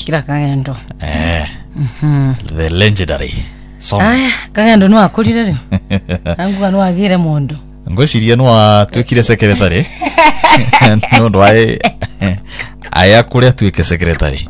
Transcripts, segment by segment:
kira kagendo. The legendary song. Kagendo no akurire ryo. Nangu no agire mundu. Ngociria no atwikire secretary. No ndwae aya kuria twike secretary.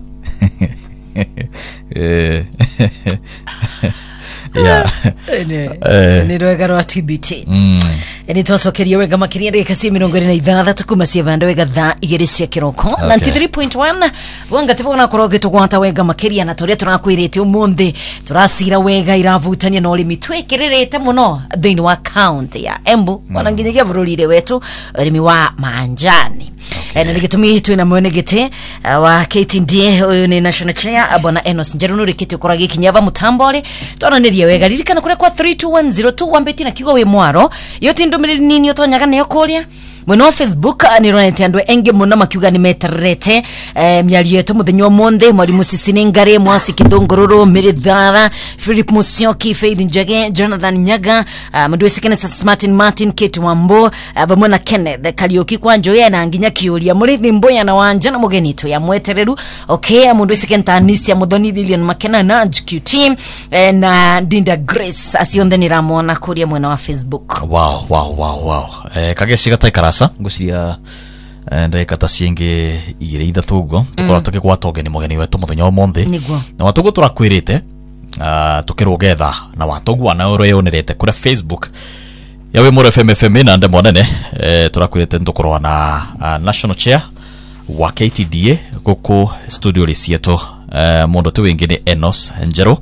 Yeah. Ni rwega rwa TBT. Ni twacokeria wega makiria ndagika 26 kuma cia vanda wega thaa igiri cia kiroko 93.1 wanga tibona koroge tugwata wega makiria na turia turakwirite umuthi turasira wega iravutania na urimi twekirerete muno thini wa county ya Embu wananginyagia bururire wetu urimi wa manjani. Na nigitumi twina mwene gite wa KTDA uyu ni national chair bwana Enos Njeru nurikite kuragi kinyava mutambore tonanirie wega ririkana kure kwa 32102 wambeti na kigo we mwaro yote ndomire nini otonyaga nayo kuria mwena wa Facebook ni ronete andwe enge muno makiuga ni meterete miali yetu muthenyo monde mwalimu Sisine Ngare Mwasi Kidongororo Mirithara Philip Musyoki Faith Njage Jonathan Nyaga mudwe sikene Martin Kate Wambo bamona Kenneth Karioki kwanjo ye na nginya kiuria murithi mboya na wanja na mugeni to ya mwetereru okay mudwe sikene Tanisia Mudhoni Lilian Makena na QT na Dinda Grace asionde ni ramona kuria mwena wa Facebook. Wow. Kageci gataikara nguciria ndagika ta cienge igire ithatu ugo tukora tukigwata ogeni mugeni wetu muthenya omonthe na watugo turakwirite tukirogetha na watugo na oro yonerete kuri Facebook yawe Moro FM na ndemo nene turakwirite ndukorwa na national chair wa KTDA guku studio risieto mundu tu wingi ni Enos Njeru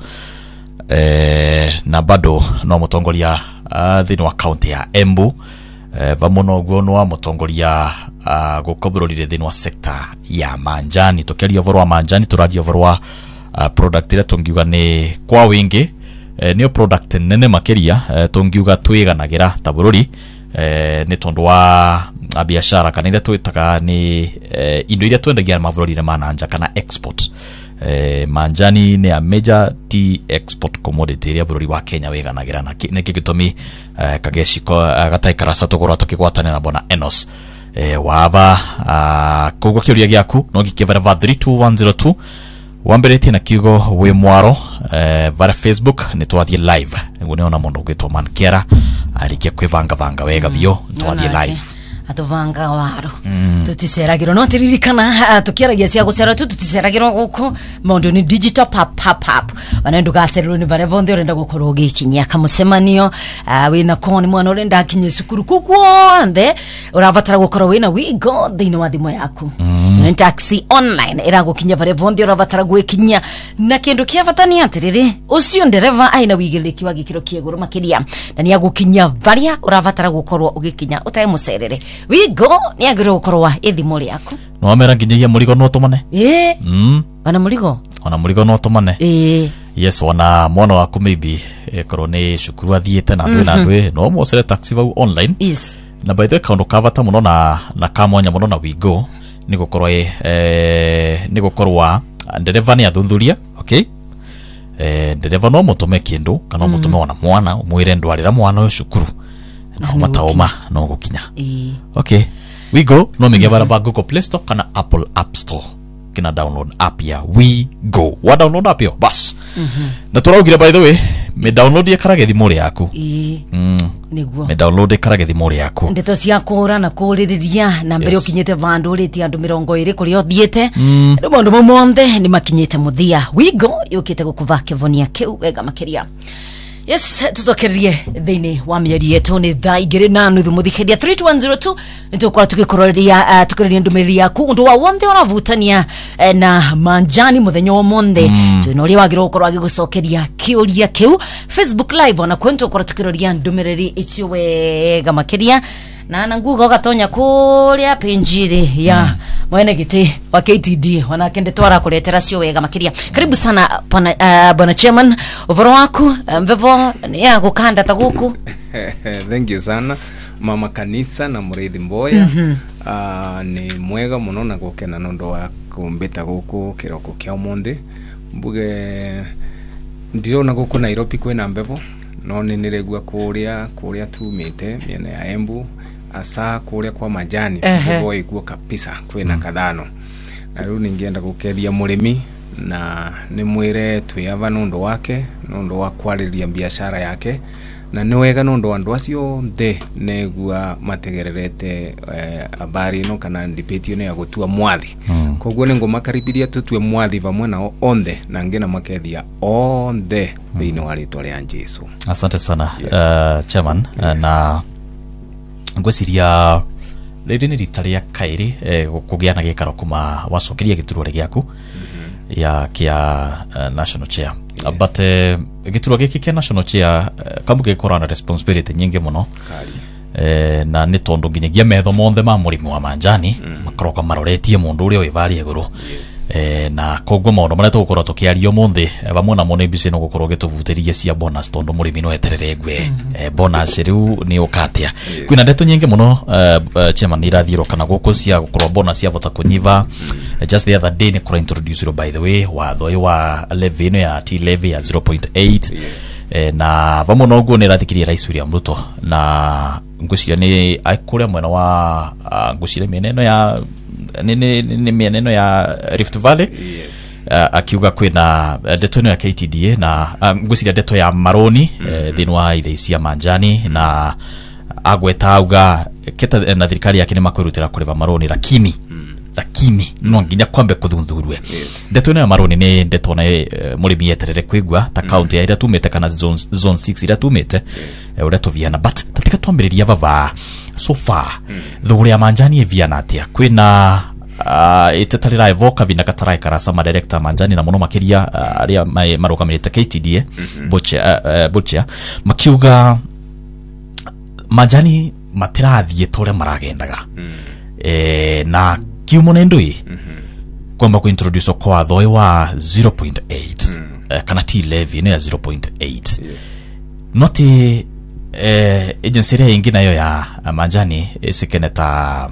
na bado no mutongoria thini wa county ya Embu vamono gwono mutongoria gukoburorire thini wa sector ya manjani tukeria vorwa manjani turadia vorwa product ile tungiuga ni kwa wingi ni product nene makeria tungiuga twiganagira tabururi ni tondu wa biashara kana ile twitaka ni indo ile twendagia mavurori mananja kana export manjani ni a major tea export commodity ile bururi wa Kenya weganagira na neki gitumi kageci ko gataikara satogora tukigwatana na bona Enos wava kugwa kiuria giaku no gikivara 32102 wambirete na kigo we mwaro vara Facebook ni twathie live ngune ona mundu gwitwa Mankera arikia kwivanga wega bio twathie live atuvanga waro tutiseragiro no tiririkana tukiaragia cia gucera tutiseragiro guko mondo ni digital pap banendu gacerero ni bare bonde orenda gukorwo gikinya kamusemanio wina koni mwana orenda akinye sukuru kukwonde uravatara gukorwo wina wigo thini wa thimo yaku ni taxi online iragukinya bare bonde uravatara gwikinya na kindu kiavatania atiriri ucio ndereva aina wigiriki wa gikiro kieguru makiria na ni agukinya varia uravatara gukorwo ugikinya utai mucerere wigo ni agiro gukorwa ithimo riaku no amera nginyagia murigo no tumane wana murigo no tumane yes wana mwana waku maybe korwo ni cukuru athiete na ndwe no mocere taxi vau online yes na by the way kaundo kavata muno na kamwanya muno na wigo ni gukorwa ndereva ni athuthuria okay ndereva no mutume kindu kana mutume wana mwana umwire ndwarira mwana uyu cukuru na mataoma no gukinya okay we go no mege bara Google Play Store kana Apple App Store kina download app ya we go wa download app yo bas na turaugira by the way me download ya karagethi muri yaku niguo me download karagethi muri yaku ndeto cia kura na kuririria na mbere ukinyete vandu riti andu 20 kuri othiete ndo mundu monthe ni makinyete muthia we go yukite gukuva kevonia keu wega makiria. Yes, tuzokerie thini wa mieri yetu ni thaa igiri na nuthu muthikiria 3102 nitokwa tukikororia tukireria ndumiri yaku undu wa wonde oravutania na manjani muthenyo wa monde twinori wagiro gukorwa gigucokeria kiuria kiu Facebook live ona kwento ukora tukiroria ndumiriri icio wega makiria na nguga gatonya kuria penjire ya mwene giti wa KTD wana kende twara kuletera cio wega makiria. Karibu sana bwana chairman ovoro wako mvevo ya gukanda ta guku. Thank you sana mama kanisa na murithi mboya ni mwega muno na gukena nondo wa kumbeta guku kiroko kya monde mbuge ndirona guku Nairobi kwena mbevo no niregua kuria tumite miena ya Embu asa kuria kwa majani mbevo iguo kabisa kwena kadhano na riu ningeenda gukeria murimi na ni mwire tuyava nundu wake nundu wa kwariria biashara yake na ni wega nundu andu acio nthe negua mategererete habari no kana debate ne ya gutua mwathi koguo ni ngumakaribiria tutue mwathi vamwe na onthe na ngina makethia onthe thini wa ritwa ria Jesu. Asante sana. Yes. Chairman, na ngwiciria riri ni ritaria kairi kugia na gikaro kuma wacokeria giturwa giaku ya kia national chair. Yeah. But giturwa giki kia national chair kamu gikora na responsibility nyingi muno na ni tondu nginyagia metho monthe ma murimu wa manjani makoroka maroretie mundu uria wivari iguru. Yes. Na koguo maundu maria tugukorwo tukiario muthi vamwe na mone bici no gukorwo gituvutiria cia bonus tondu murimi no eterere ngwe bonus riu ni ukatia kwina ndeto nyingi muno chairman irathiro kana guku cia gukorwo bonus ya vota kunyiva. Just the other day ni kura introduce by the way watho wa levy no ya T levy ya 0.8. Yes. Na vamwe no guo ni rathikiria rais William Ruto na nguciria ni akuria mwena wa nguciria meneno ya ni meneno ya Rift Valley. Yes. Akiuga kwina ndeto ya KTDA na nguciria ndeto ya maroni thini wa ithe cia manjani na agweta auga keta na thirikari yake ni makwirutira kuriva maroni lakini no nginya kwambe kuthunthurwe. Yes. Ndeto ya maroni ni ndeto na murimi yeterere kwigwa ta county ya ira tumete kana zone 6 ira tumete. Yes. Ura tuviana but tatika twambiriria vava so far thuguri ya manjani eviana atia kwina itetarira evoka vina katarai karasa ma director manjani na muno makiria aria marugamirite KTDA Butcher makiuga manjani matirathie tore maragendaga. Na kiumo nendui kwamba kuintroduce kwa thoi wa 0.8 kana T levy ya 0.8. Noti agency ya ingine nayo ya manjani sikeneta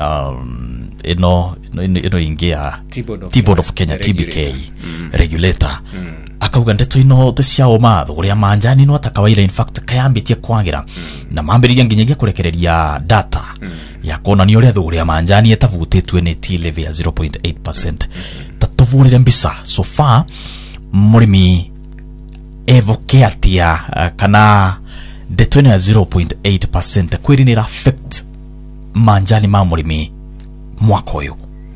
ino ingia T-Board of Kenya TBK regulator. Akauga ndeto ino tesiao matho uria manjani no atakawaira in fact kayambitie kwangira na mambiriria nginyagia kurekereria data ya kona ni uria thuguria manjani etavutitwe ni T levy ya 0.8%. Tatuvurire mbisa so far murimi evoke atia kana ndeto ya 0.8% kwiri ni affect manjani ma murimi mwaka uyu.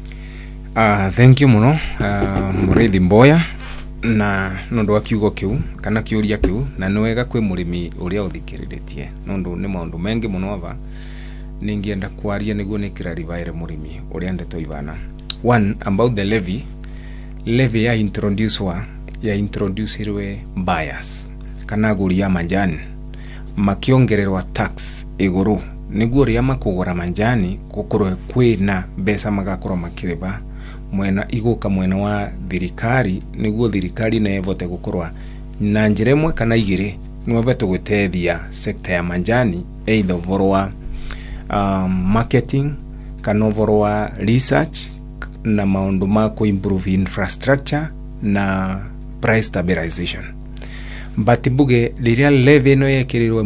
Thank you muno Murithi Mboya na nundu wa kiugo kiu kana kiuria kiu na nwega kwi murimi uria uthikiriretie nundu ni maundu mengi muno ava ningienda kwaria niguo nikira rivaire murimi uria ndeto ivana. One, about the levy ya introducerwe bias kana aguri ya manjani makiongererwa tax iguru niguo ria makugura manjani gukorwe kwina mbeca magakorwo makiriba mwena iguka mwena wa thirikari niguo thirikari na evote gukorwa na njira imwe kana igiri nwebeto gutethia sector ya manjani either vorwa marketing kana vorwa research na maundu ma ku improve infrastructure na price stabilization. But buge liria levy no yekirirwe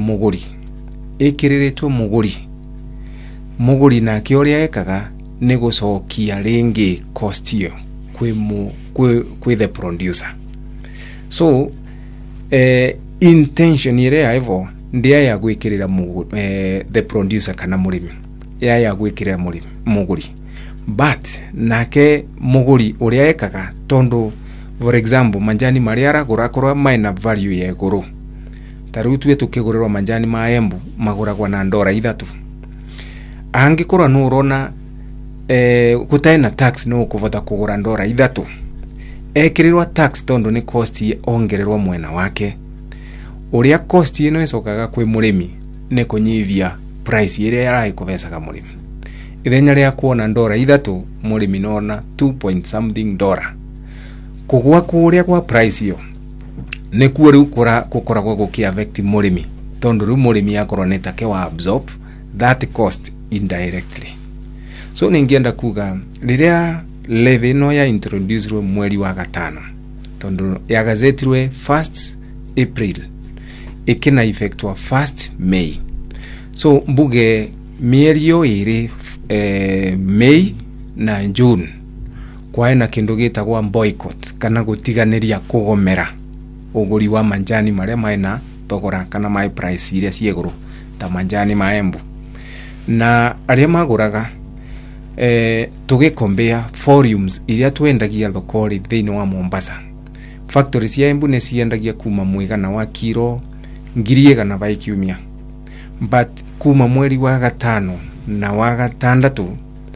muguri na kioria ekaga ni gucokia ringi cost yo kwi the producer. So intention ire aivo ndia ya gwikirira the producer kana murimi ya gwikirira muguri but nake muguri uria ekaga tondu for example manjani mariara gurakorwa maina value ya guru tariu tuwe tukigurirwa manjani ma Embu maguragwa na $3 angikorwa no urona kutaina tax no kuvota kugura $3 ekirirwa tax tondu ni cost ongererwa mwena wake uria cost ino icokaga kwi murimi ni kunyivia price iria yarai kuvesaga murimi ithenya ria kuona $3 murimi nona 2 something dollar kugwa kuria kwa price yo ne kuo riu kukoragwo gukiaffect murimi tondu riu murimi akorwo netake wa absorb that cost indirectly. So ningienda kuga riria levy no ya introduce mweri wa gatano tondu ya gazetirwe 1st April ikina effect wa 1st May. So mbuge mieri yo iri May na June kwae na kindu gitagwa boycott kana gutiganiria kugomera uguri wa manjani maria maina thogora kana my price iria cieguru ta manjani ma Embu na aria maguraga tugikombea volumes iria twendagia thokori thiini wa Mombasa. Factory cia Embu ne ciendagia kuma mwigana wa kiro 1,000 by kiumia, but kuma mweri wa gatano na wa gatandatu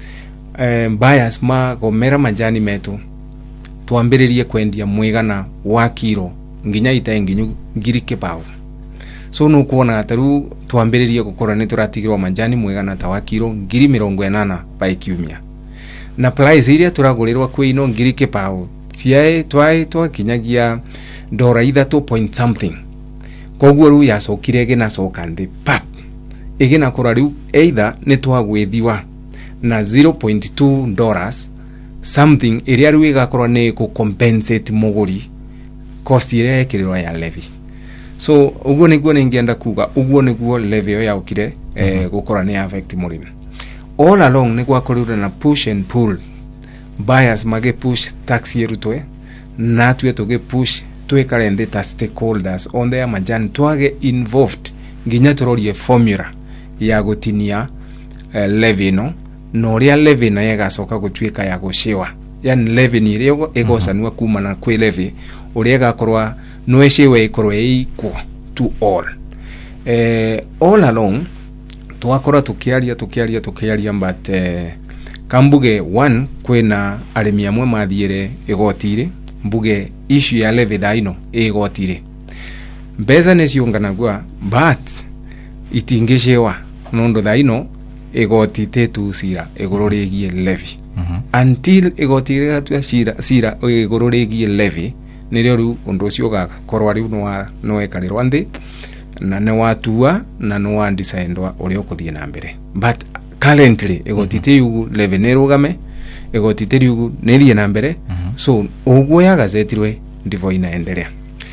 buyers magomera manjani metu twambiririe kwendia mwigana wa kiro nginya itaenginyu 1,000. So no kuona ataru twambiririe gukora ni turatigirwa manjani mwigana ta wa kiro 80,000 by kiumia, na price iria turagurirwa kwi ino 1,000 ciae twakinyagia $3 point something. Koguo ru yacokire ginacoka ndi pap igina kora riu either ni twagwithiwa na $0.2 something iria riu igakorwa ni ku compensate muguri cost iria ekirirwa ya levy. So uguo niguo ningienda kuga uguo niguo levy yo yaukire gukora ni affect murimi. All along ni gwakorirwe na push and pull, buyers mage push tax yerutwe na tuwe tuge push twekare ta stakeholders on their manjani twage involved nginya turorie formula ya gutinia levy no ria levy na yegacoka gutwika ya gushiwa, yani levy ni ria egosanwa kuma na kwi levy uria gakorwa no eshiwe ikorwe equal to all. All along twakora tukiaria but kambuge one kwina arimi amwe mathiire igotire mbuge issue ya levy daino igotire mbeza ne ciunganagwa but itingishewa nondo daino igotite tu sira igororegie levy until igotire gatwa sira igororegie levy nirio ru undu cio gaga korwa riu no ekarirwa ndi na ne watua na no wandicendwa uri ukuthie na mbere, but currently igotite yugu levy ne rugame igotite yugu nerie na mbere. So uguo ya gazetirwe ndivo inaendelea.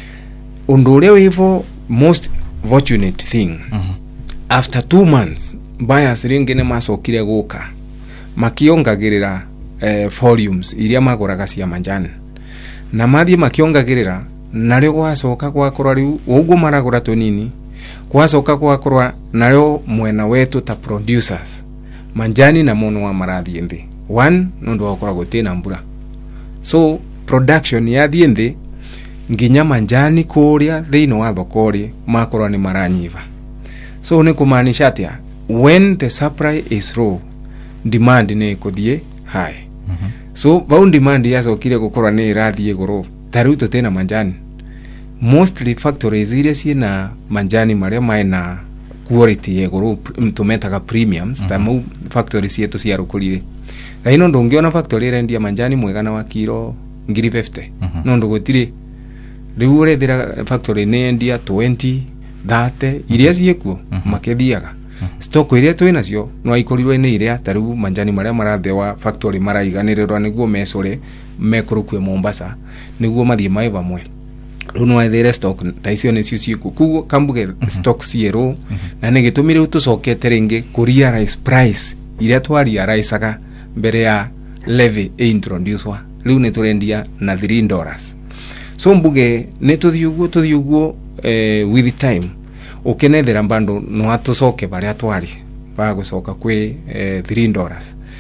Undu ule wivo most fortunate thing after 2 months buyers ringine masokire guka makiongagirira volumes iria maguraga cia manjani na mathie makiongagirira nario gwacoka gwakorwa riu uguo maragura tonini gwacoka gwakorwa nario mwena wetu ta producers manjani na mono wa marathie nthi one nundu wakora gutina mbura, so production ya thie nginya manjani kuria thiini wa thokori makorwa ni maranyiva. So ni kumaanisha atia when the supply is low demand ni kuthie high. So bau demand yacokire gukorwa ni irathie iguru tariu tutena manjani mostly factories iria ciina manjani maria maina quality iguru tumetaga premiums tamu factories yetu cia rukurire aino ndungiona factory irendia manjani mwegana wa kiro 50 no ndugutire riu urethira factory ne endia 20 30 iria ciekuo makethiaga stock iria twinacio no ikorirwe ni iria tariu manjani maria marathewa factory maraiganirirwa niguo mesore mekurukwe Mombasa niguo mathie mai bamwe runo ethere stock taicio ni cio ciekuo kugo kambuge stock ciero na nigitumire tucokete ringi kuria rice price iria twaria raisaga mbere ya levy introducewa riu ni turendia na $3. So mbuge ne tuthiuguo with time ukenethera mbando no atucoke baria twari ba gucoka kwi $3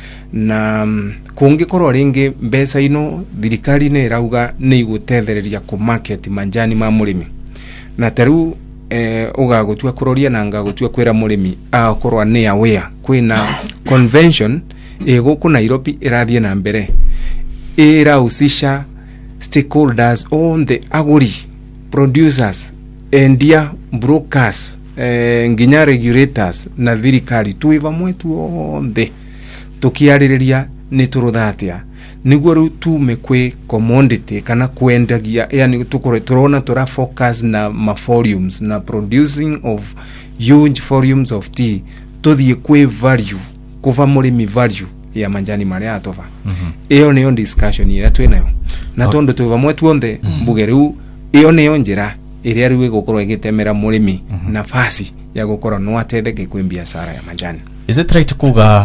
na kungikorwo ringi mbeca ino thirikari ne irauga ni igutethereria ku market manjani ma murimi na taru ugagutua kuroria na ngagutua kwira murimi akorwa ni aware kwina convention guku Nairobi irathie na mbere irahusisha stakeholders on the aguri producers endia brokers nginya regulators na thirikari tuiva mwetu onthe tukiaririria ni turuthatia niguo ru tume kwi commodity kana kwendagia, yani turona tura focus na volumes na producing of huge volumes of tea tuthie kwi value kuva murimi value ya manjani maria atova iyo niyo discussion ira twinayo na tondu tuiva mwetu onthe mbuge riu iyo niyo njira iria riu igukorwo igitemera murimi nafasi ya gukora no atetheke kwi biashara ya manjani. Is it right kuga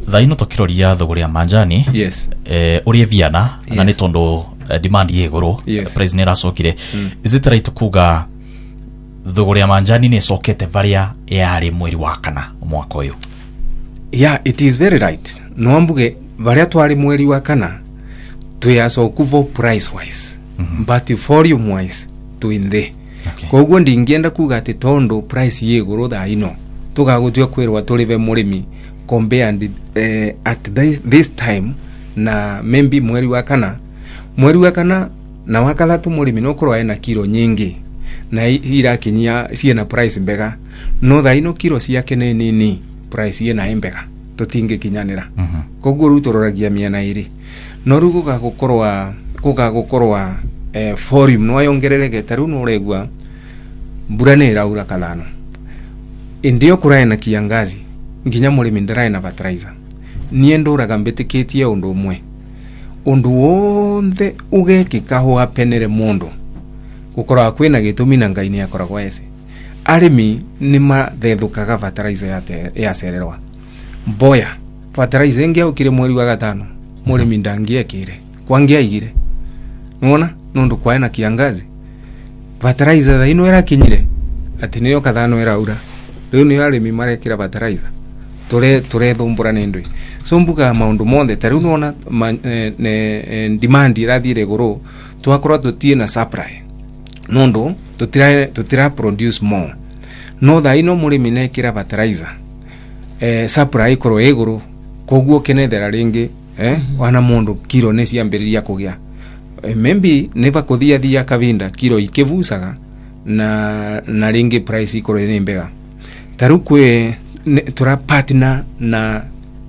thaino tokiroria thogori ya manjani yes uri viana na ni tondo demand yegoro price nera sokire is it right kuga thogori ya manjani ni sokete varia yari mweri wa kana mwaka uyu? Yeah, it is very right. Nwambuge varia twari mweri wa kana tuyasokuvo price wise but volume wise tuinde. Koguo ndingienda kuga ati tondo price yegoro thaino tugagutio kwirwa turive murimi compared at this time na maybe mweri wa kana na wakathatu murimi no kurwa ena kilo nyingi na irakinyia ciena price mbega no thaino kilo ciake nini price yena embega tutinge kinyanira koguo ruturoragia miena iri no ruguga gukorwa volume no yongerereke taru no regwa mbura ni iraura kalano indio kurae na kiangazi nginya murimi ndarae na fertilizer nie nduraga mbitikitie undu umwe undu wothe ugekika ho apenere mundu gukora kwina gitumi na ngai ni akoragwo ese arimi ni mathethukaga fertilizer ya sererwa boya fertilizer ngia ukire mweri wa gatano murimi ndangiekire kwangia igire nona nundu kwaena kiangazi fertilizer thaino era kinyire ati niyo kathano era ura riu ni arimi marekira fertilizer tore thumbura ni ndui so mbuga maundu monthe tariu nona demand irathire goro twakorwa tutie na supply nundu tutira produce more no thaino murimi nekira fertilizer supply ikoro egoro koguo kenethera ringi wana mundu kilo ne ciambiriria kugia maybe neva kuthia kavinda kilo ikivusaga na ringi price ikoro ni mbega taru kwe tura partner na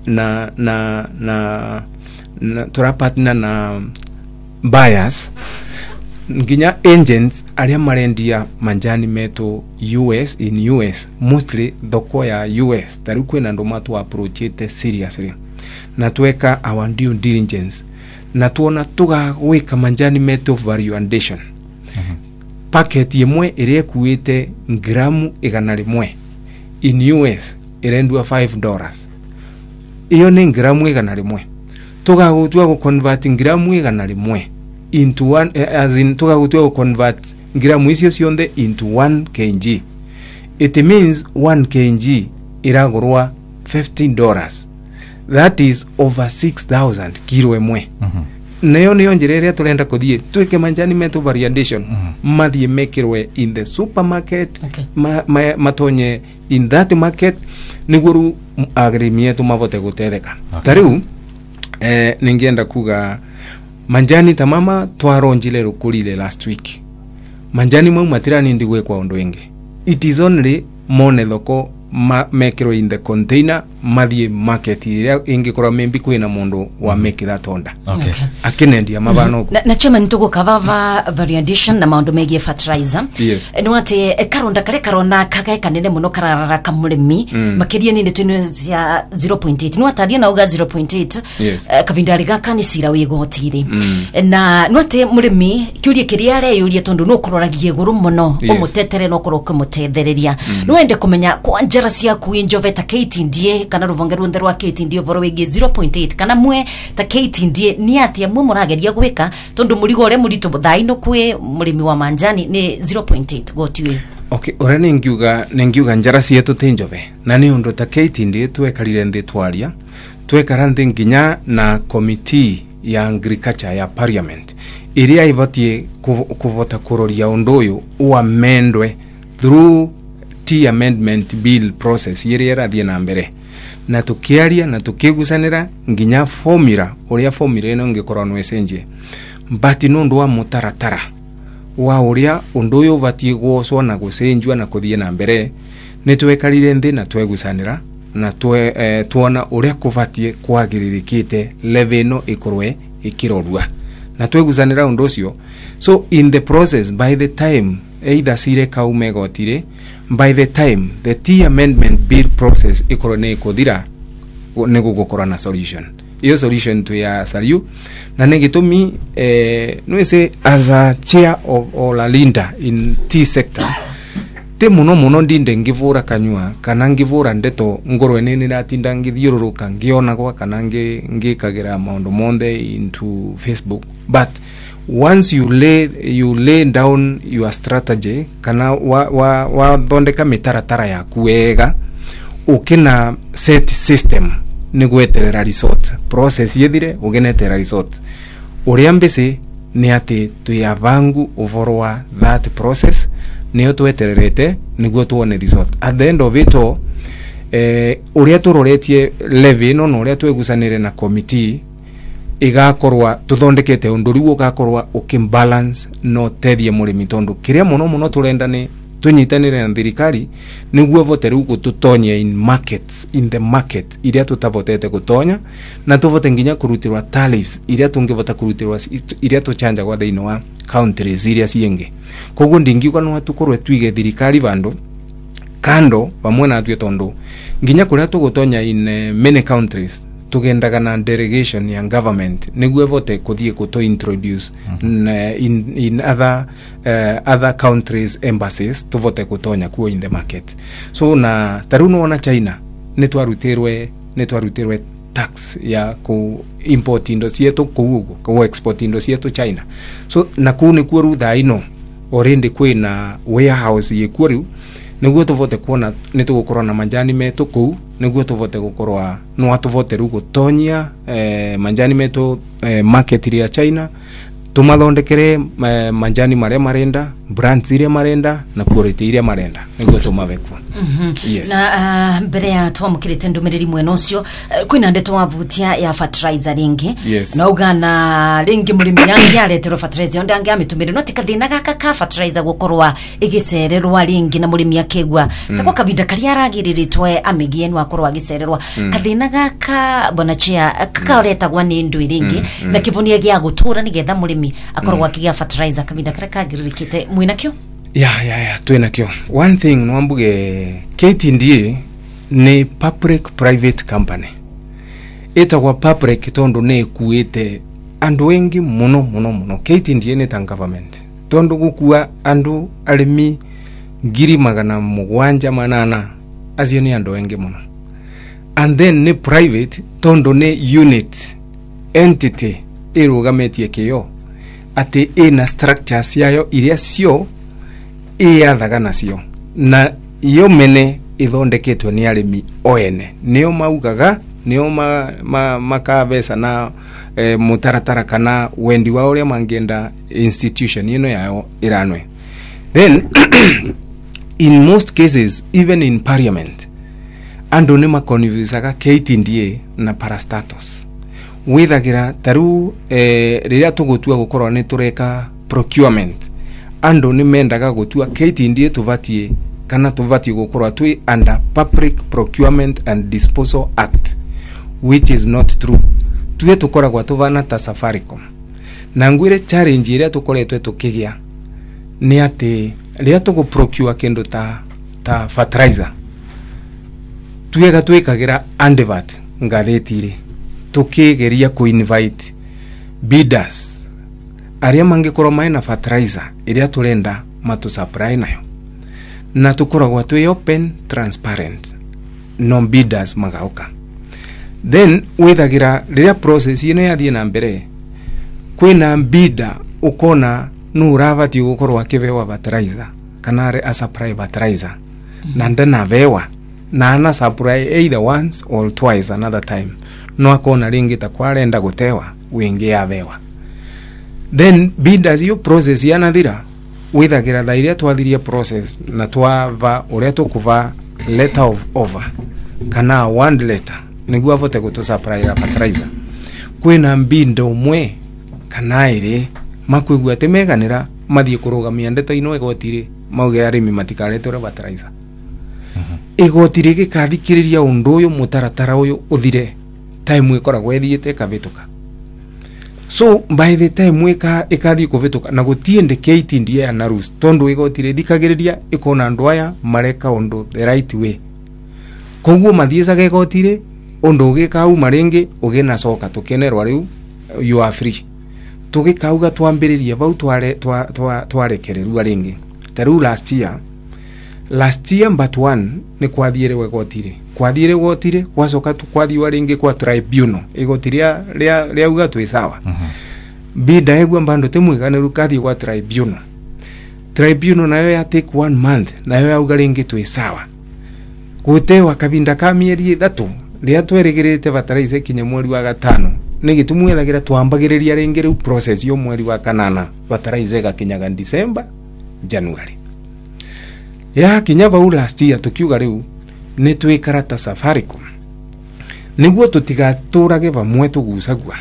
tura partner na buyers nginya agents aria marendia manjani meto in US mostly thoko ya US taru kwena ndo matu approach it seriously na tuweka our due diligence na tuona tugawika manjani meto valuation packet yemwe ire kuite gramu 100 in US irendua $5 iyo ni gramu 100 tugagutua go convert gramu 100 into one as in tugagutua go convert gramu icio cionde into 1 kg. It means 1 kg iragurwa $15. That is over 6,000 kilo emwe. Nayo niyo njireria turenda kuthie twike manjani meto variation mathie mekirwe in the supermarket matonye in that market niguru agrimi yetu mavote gutetheka tariu ningienda kuga manjani tamama twaronjile rukulile last week manjani mwe matirani ndigwe kwa undu ingi it is only mone thoko mekirwe in the container mathie market iria ingikora membi kwina mundu wa mekira tonda akinendia mabano na chema nitugo kavava variation na maundu megie fertilizer no ati karonda kare karona kagae kanene muno kararara kamurimi makiria ni ndetino cia 0.8 no ataria na uga 0.8 kavindari gaka ni sira wigotiri na no ati murimi kiurie kiria re yurie tondu no kuroragie guru muno umutetere no kuroka mutethereria no ende kumenya kwa njara cia kuinjoveta KTDA kana ruvonge runthe rwa KTDA voro wigi 0.8 kana mwe ta KTDA ni atia mwe murageria gwika tondu murigo ore murito thaino kwe murimi wa manjani ni 0.8 gotue ore ningiuga njara cietu tinjove na ni undu ta KTDA twekarire nthi twaria twekara nthi nginya na committee ya agriculture ya parliament iria ibatie kuvota kuroria undu uyu uamendwe through T amendment bill process iria rathie na mbere na tukiaria na tukigusanira nginya formula uria formula ino ngikorwa no esenje but nundu wa mutaratara wa uria undu uyu batie gwocwa na gucenjwa na kuthie na mbere ni twekarire nthi na twegusanira na tuona uria kubatie kwagiririkite level no ikorwe ikirorua na twegusanira undu ucio so in the process by the time either sire kaume gotire by the time the T amendment bill process ikorone kuthira nego gukora na solution iyo solution to ya saliu na negitumi no say as a chair of all Linda in T sector te muno ndinde ngivura kanywa kana ngivura ndeto ngorwe nini natinda ngithiururuka ngiona kwa kana ngikagira maundu monde into Facebook. But once you lay down your strategy kana wa thondeka mitaratara yaku wega ukina set system ni gweterera resort process yethire ugenetera resort uria mbese ni ati tuyavangu uvorwa that process niyo twetererete niguo tuone resort at the end of it all. Uria turoretie levy no uria twegusanire na committee igakorwa tuthondekete undu riu ugakorwa ukimbalance no tethie murimi tondu kiria muno turenda ni tunyitanire na thirikari niguo vote riu gututonya in the market iria tutavotete gutonya na tuvote nginya kurutirwa tariffs iria tungivota kurutirwa iria tuchanja kwa thiini wa countries iria cienge. Koguo ndingiuga no tukorwe twige thirikari vandu kando pamwe na atwe tondu nginya kuria tugutonya in many countries tugendaga na delegation ya government niguo vote kuthie kuto introduce in other countries embassies tuvote kutonya kuo in the market. So na taruno ona China netwarutirwe tax ya ku import indo cietu ku export indo cietu China. So na ku ni ku rutha ino already kwina warehouse yekuo riu niguo tuvote kuona nitugukorwa na manjani metu ku niguo tuvote gukorwa no atuvote riu gutonyia manjani metu market ya China tumathondekere manjani maria marenda brands iria marenda na quality iria marenda niguo tumavekwa. Yes. Na mbere ya twamukirite ndumiriri mwena ucio kwina ndeto wavutia ya fertilizer ringi. Yes. Na ugana ringi murimi yangi aretero fertilizer onde angi amitumire no tikathina gaka ka fertilizer gukorwa igicererwa ringi na murimi akegwa takwa kavinda kali aragiriritwe amigie no akorwa agicererwa kathina gaka bona chia karetagwa ni ndu ringi na kivunia gia gutura nigetha murimi akorwa akigia fertilizer kavinda kare kagiririkite mwinakyo. Ya twinakyo. One thing nwambuge KTDA ni public private company. Etagwa public tondu ne kuite andu wengi muno. KTDA ni ta government tondu gukua andu arimi 780,000 acio ni andu wengi muno. And then ni private tondu ni unit entity irugametie kiyo ati ina structures yayo iria cio iathaga nacio na iyo mene ithondeketwe ni arimi oene nio maugaga nio makavesa na mutaratara kana wendi wa uria mangienda institution ino yao iranwe. Then in most cases even in parliament andu ni makonvisaga KTDA na parastatus withagira taru riria tugutua gukorwa ni tureka procurement andu ni mendaga gutua KTDA tuvatie kana tuvatie gukorwa twi under Public Procurement and Disposal Act, which is not true. Tuwe tukoragwa tuvana ta Safaricom na ngwire challenge iria tukoretwe tukigia ni ati riria tugu procure kindu ta fertilizer tuwega twikagira advert ngatheti-ri tukigeria ku invite bidders aria mangikorwo maina fertilizer iria turenda matu supply nayo na tukoragwa twi open transparent no bidders magauka. Then withagira riria process ino yathie na mbere kwina bidder ukona no uravati gukorwo akivewa fertilizer kana a supply fertilizer na ndana vewa na ana supply either once or twice another time no akona ringi ta kwarenda gutewa wingi yavewa. Then bidders yo process yanathira withagira thairia twathiria process na twava uria tukuva letter of offer kana one letter niguo avote gutu supply fertilizer kwina mbindo umwe kana iri makwigua ati meganira mathie kurugamia ndeto ino igotiri mauge arimi matikaretore fertilizer igotiri gikathikiriria undu uyu mutaratara uyu uthire time ikoragwo ethiite kavituka. So by the time ikathi kuvituka na gutiende KTDA na rules tondu igotire thikagiriria ikona andu aya mareka undu the right way koguo mathiicaga igotire undu ugikau maringi ugina coka tukenerwa riu you are free tugikauga twambiririe vau twarekererua ringi taru last year last year but one ni kwathiire wegotire kwacoka tukwathio ringi kwa tribunal igotiria ria uga twi sawa bida egwa mbando temwiganiru kathi kwa tribunal nayo ya take 1 month nayo ya uga ringi twi sawa gute wakabinda ka mieri 3 ria tweregerete bataraise kinye mweri wa 5 ni gitumwethagira twambagiriria ringi riu process yo mweri wa 8 bataraise gakinyaga December January ya kinya bau last year tukiuga riu ni twikara ta Safaricom niguo tutigaturage bamwe tugusagwa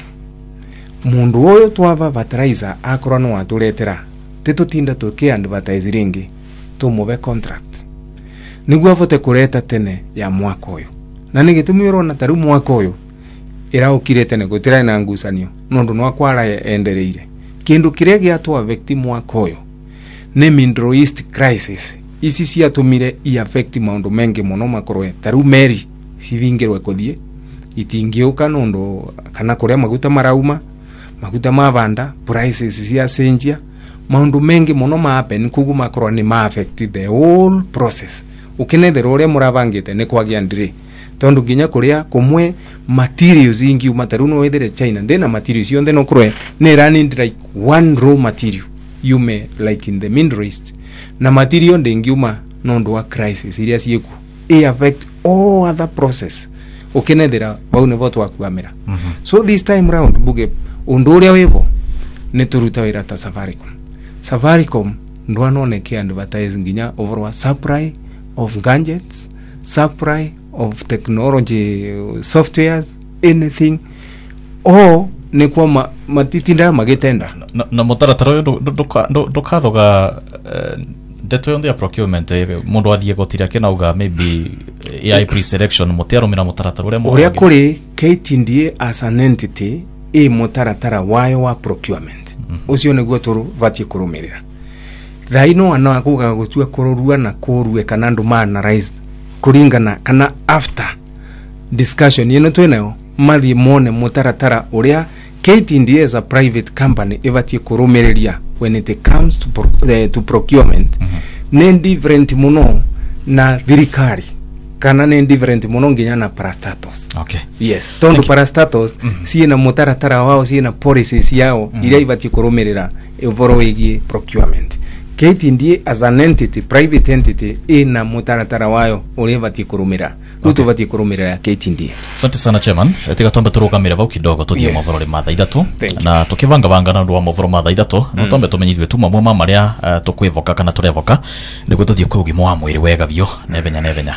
mundu oyo twava bataraisa akorwa no aturetera titutinda tukiadvertise ringi tumuve contract niguo avote kureta tene ya mwaka uyu na nigitumi urona taru mwaka uyu iraukire tene gutira na ngusanio nondu no akwara endereire kindu kiria giatwa victim mwaka uyu ni Middle East crisis isi ciatumire affect maundu mengi muno makorwe taru meri civingirwe kuthie itingiuka nondu kana kuria maguta marauma maguta mavanda prices cia senjia maundu mengi muno ma happen kugu makorwa ni ma affect the whole process ukinethera uria muravangite ni kwagia ndiri tondu nginya kuria kumwe materials ingi umataru no wethere China ndena materials yonde no kurwe ne running like one raw material you may like in the Middle East na material ndengiuma nondu wa crisis iria cieku affect all other process ukinethera bau ne voto akuamira so this time round buge undu uria wivo ni turuta wira ta Safaricom ndwanoneke advertise nginya overwa supply of gadgets, supply of technology softwares, anything or ni kwa matitinda magitenda na mutaratara ndukathoga ndeto yonde ya procurement mundu athie gotira kenauga maybe AI pre-selection mutiarumira mutaratara uria kuri KTDA as an entity mutaratara wayo wa procurement ucio niguo tuvatie kurumirira thaino ana akuga gutua kururua na kurue kana ndu analyze kuringana kana after discussion yeno twenayo mathi mone mutaratara uria KTDA as a private company evatie kurumiriria when it comes to procurement ne different muno na thirikari kana ne different muno nginya na parastatus. Okay. Yes, tondu parastatus siena mutaratara wao siena policies yao iria ivatie kurumirira evoro wigi procurement. KTDA as an entity, private entity ina mutaratara wayo uria ivatie kurumira. Ruto vatie kurumira KTDA. Asante sana chairman. Etiga tombe turugamira vau kidogo tuthie mavoro le matha ithatu na tukivanga vanga na ndu wa mavoro matha ithatu no tombe tumenyithwe tu mamwe ma maria tukwivoka kana turevoka niguo tuthie kwa ugima wa mwiri wega vio nevenya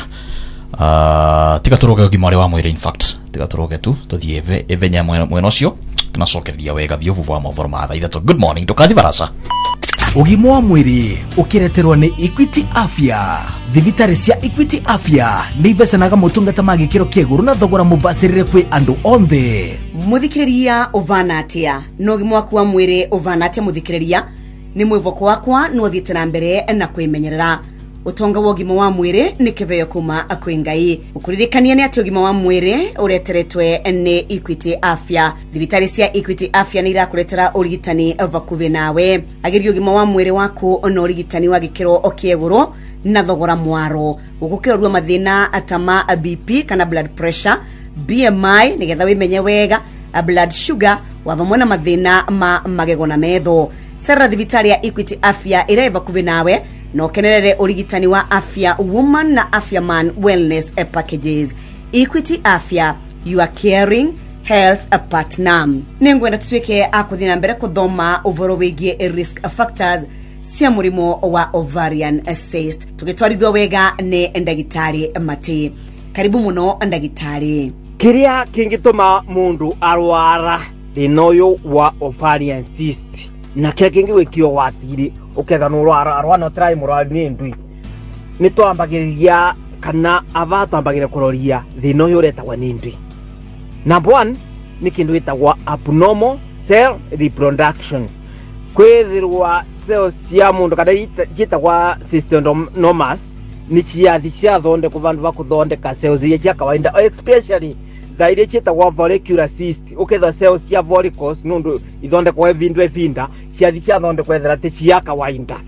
tiga turoge ugima wa mwiri in fact tiga turoge tu tuthie evenya mweno cio kana cokeria wega vio vuva mavoro matha ithatu. Good morning tukathi varasa ugima wa mwiri ukireterwa ni Equity Afya. Thibitari cia Equity Afya ni ivecanaga motungata ma gikiro kieguru na thogora muvacirire kwi andu onthe. Muthikiriria uvana atia no ugima waku wa mwiri uvana atia muthikiriria ni mwivoko wakwa no thiete na mbere na kwimenyerera utonga wa ugima wa mwiri ni kiveo kuma kwi Ngai. Ukuririkania ni ati ugima wa mwiri ureteretwe ni Equity Afya. Thibitari cia Equity Afya ni irakuretera urigitani vakuvi nawe. Agiria ugima wa mwiri waku no urigitani wa gikiro okieguru na thogora mwaro. Ugukirorua mathina atama BP kana blood pressure, BMI nigetha wimenye wega, blood sugar wavamwe na mathina ma magego na metho. Sera thibitari ya Equity Afya ireva kuvi nawe no kenerere urigitani wa Afya Woman na Afya Man Wellness packages. Equity Afya, you are caring health partner. Nengwenda tutuike akuthina mbere kuthoma uvoro wigie risk factors cia murimo wa ovarian cyst. Tugitwarithwa wega ni ndagitari Mati. Karibu muno ndagitari. Kiria kingituma mundu arwara thinoyo wa ovarian cyst na kia kingi wikio watiri uketha no arwana try murari ni ndui ni twambagiriria kana avatambagire kuroria thino yuretagwa ni ndui. Number 1 ni kindu gitagwa abnormal cell reproduction. Kwithirwa cells cia mundu kada gitagwa cystonomas ni ciathi cia thonde kuvandu vakuthondeka cells cia kawaida especially zaire chitagwa follicular cyst. Uketha cells cia follicles nundu ithonde kwa vindu evinda ciathi cia thonde kwethera ti cia kawaida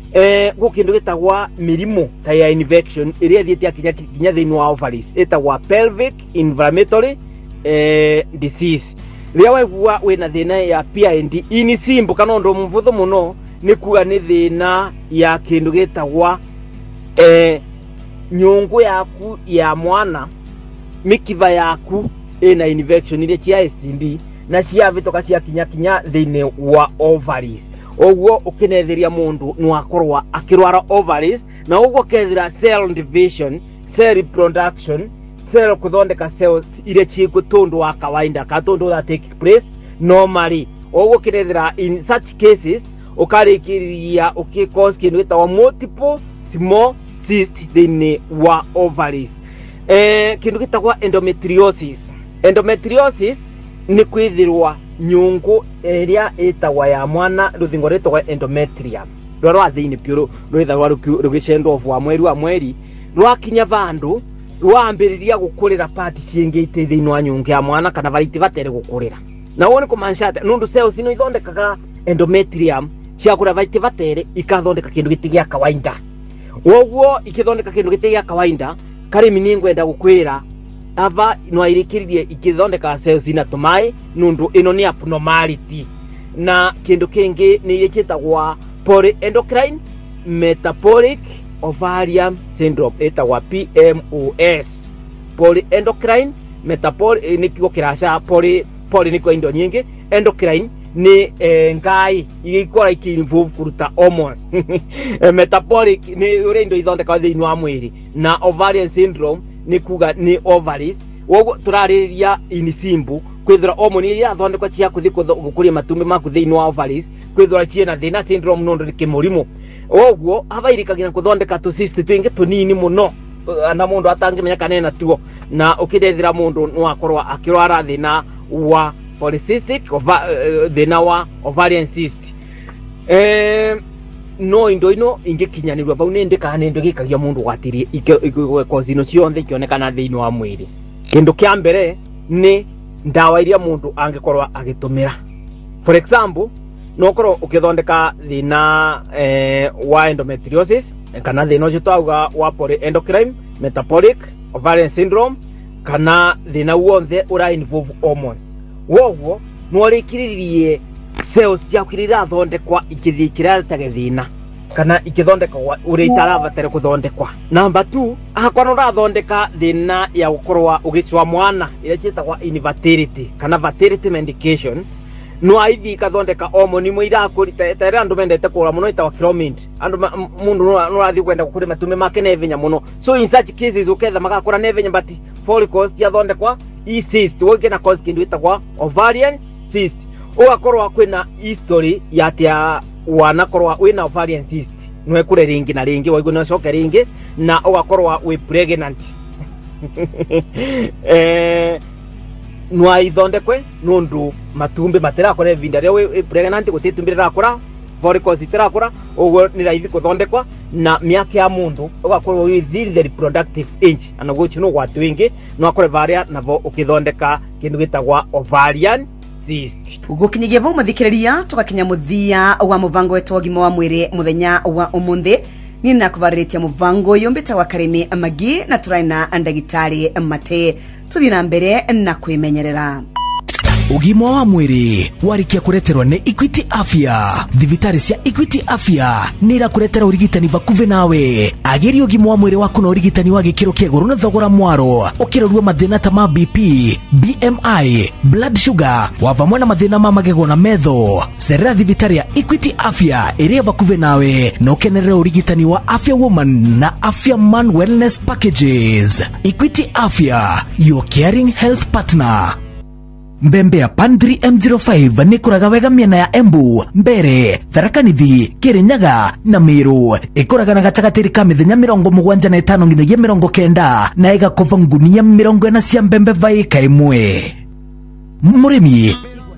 gukindu gitagwa mirimo ta ya infection iria thiete akinya thini wa ovaries etagwa pelvic inflammatory disease. Ria waigua wina thina ya PID ini simple kana ndo mvuthu muno ni kuga ni thina ya kindu gitagwa nyungu yaku ya mwana mikiva yaku ina infection ile cia STD na cia vitoka cia kinya thini wa ovaries. Ogwo ukinetheria mundu no akorwa akirwara ovaries na ogwo kethira cell division, cell reproduction, cell kuthondeka cells ile ciigutundu wa kawaida katundu that take place normally. Ogwo kinethira in such cases ukarikiria ukikose kindu gitawa multiple small cyst thini wa ovaries. Kindu gitagwa endometriosis. Endometriosis ni kwithirwa nyungu eria etagwa ya mwana ruthingo retagwa endometrium rwa thini piuru rwithagwa rugicendo wa mweri rwakinya vandu rwambiriria gukurira parti ciengite thini wa nyungu ya mwana kana variti vatere gukurira na wone kumanshate nundu cells ino ithondekaga endometrium ciakura variti vatere ikathondeka kindu gitigia kawaida. Ogwo ikithondeka kindu gitigia kawaida kari miningwenda gukwira ava no irikiririe ikithondeka cells ina tumai nundu ino ni abnormality na kindu kingi ni yekitagwa polyendocrine metabolic ovarian syndrome etagwa PMOS. Polyendocrine metabolic ni kigo kirasha poly ni kwa indo nyingi endocrine ni ngai igikora ikinvolve kuruta hormones metabolic ni ure indo ithondeka thini wa mwiri na ovarian syndrome ni kuga ni ovaries. Wogo turariria ini simbu kwithira hormone iria thondekwa cia kuthi gukuria matumbi maku thini wa ovaries kwithira ciena thina syndrome nondo kimurimo. Wogo avairikagira kuthondeka tu cyst twingi tunini muno na mundu atangimenya kanena tuo na ukithethira mundu no akorwa akirwara thina wa polycystic thina wa ovarian cyst. No indo ino ingikinyanirwa bau ni ndikana ndo gikagia mundu gwatirie kozino cionthe ikionekana thini wa mwiri. Kindu kia mbere ni ndawa iria mundu angikorwa agitumira. For example no korwo ukithondeka thina wa endometriosis kana thina ucio twauga wa polyendocrine metabolic ovarian syndrome kana thina wonthe ura involve hormones. Woguo no rikiririe cells ciakirira thondekwa ikithikira tagethina kana ikithondeka uri itaravatera kuthondekwa. Number 2 akona rathondeka thina ya gukorwa ugicwa mwana ira citagwa infertility kana fertility medication no aithi kathondeka hormone muira kurita tera andu mendete kura muno itawa clomid andu mundu no athi kwenda gukure matume make nevenya muno. So in such cases uketha magakura nevenya but follicles ya thondekwa cyst wogena cause kindu itagwa ovarian cyst. Ugakorwa kwina history ya tia wanakorwa wina ovarian cyst no ekure ringi na ringi waiguna no coke ringi na ugakorwa we pregnant no aithondekwe nundu matumbi matira kore vinda ria we pregnant gutitumbira rakura follicles itirakura ugo ni raithi kuthondekwa na miaka ya mundu ugakorwa within the reproductive age ana guchino gwatu wingi no akore varia navo ukithondeka kindu gitagwa ovarian cyst. Gukinyigia vau mathikiriria tugakinya muthia wa muvango wetu wa gima wa mwiri muthenya wa umuthi ni nakuvaritia muvango yombeta wa Karimi Magi na turaina ndagitari Mate tuthii na mbere na kwimenyerera. Ugima wa mwiri warikia kureterwa ni Equity Afya. Thibitari cia Equity Afya nira kuretera urigitani vakuve nawe. Ageri ugima wa mwiri waku na urigitani wa gikiro kieguru na thogora mwaro. Ukirorua mathina ta ma BP, BMI, blood sugar, wavamwe na mathina ma magego na metho. Serera thibitari ya Equity Afya iria vakuve nawe na ukenerera urigitani wa Afya Woman na Afya Man Wellness Packages. Equity Afya, your caring health partner. Mbembe ya Pandri M05 nikuraga wega miena ya Embu, Mbere, Tharakanithi, Kirinyaga na Meru. Ikuraga na gatagatiri ka mithenya 75 nginyagia 90 na igakova ngunia 40 cia mbembe vai ka imwe. Murimi